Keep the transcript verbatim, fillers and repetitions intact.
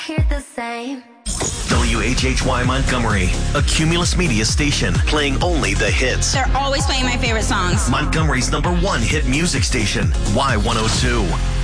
Hear the same. W H H Y Montgomery, a Cumulus Media station, playing only the hits. They're always playing my favorite songs. Montgomery's number one hit music station, Y one oh two.